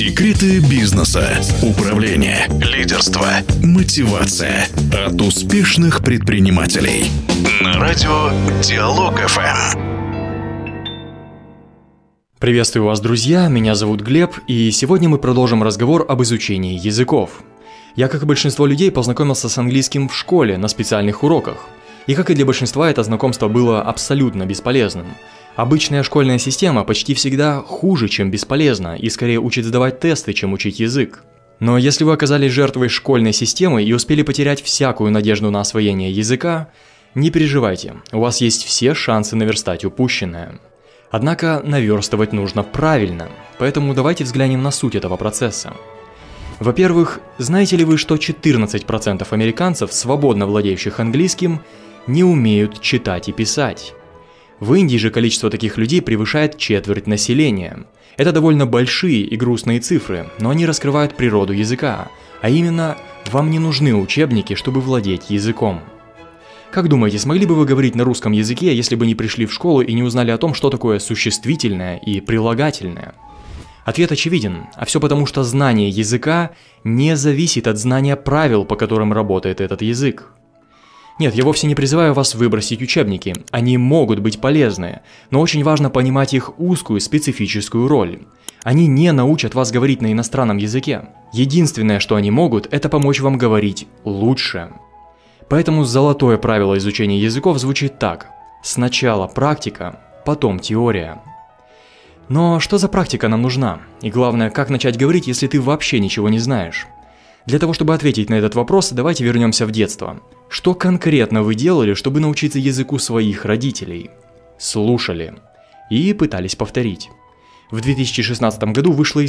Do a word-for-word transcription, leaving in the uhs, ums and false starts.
Секреты бизнеса, управления, лидерства, мотивация от успешных предпринимателей. На радио Диалог эф эм. Приветствую вас, друзья, меня зовут Глеб, и сегодня мы продолжим разговор об изучении языков. Я, как и большинство людей, познакомился с английским в школе на специальных уроках. И как и для большинства, это знакомство было абсолютно бесполезным. Обычная школьная система почти всегда хуже, чем бесполезна, и скорее учит сдавать тесты, чем учить язык. Но если вы оказались жертвой школьной системы и успели потерять всякую надежду на освоение языка, не переживайте, у вас есть все шансы наверстать упущенное. Однако наверстывать нужно правильно, поэтому давайте взглянем на суть этого процесса. Во-первых, знаете ли вы, что четырнадцать процентов американцев, свободно владеющих английским, не умеют читать и писать? В Индии же количество таких людей превышает четверть населения. Это довольно большие и грустные цифры, но они раскрывают природу языка, а именно, вам не нужны учебники, чтобы владеть языком. Как думаете, смогли бы вы говорить на русском языке, если бы не пришли в школу и не узнали о том, что такое существительное и прилагательное? Ответ очевиден, а все потому, что знание языка не зависит от знания правил, по которым работает этот язык. Нет, я вовсе не призываю вас выбросить учебники, они могут быть полезны, но очень важно понимать их узкую специфическую роль. Они не научат вас говорить на иностранном языке. Единственное, что они могут, это помочь вам говорить лучше. Поэтому золотое правило изучения языков звучит так: сначала практика, потом теория. Но что за практика нам нужна? И главное, как начать говорить, если ты вообще ничего не знаешь? Для того, чтобы ответить на этот вопрос, давайте вернемся в детство. Что конкретно вы делали, чтобы научиться языку своих родителей? Слушали. И пытались повторить. В две тысячи шестнадцатом году вышло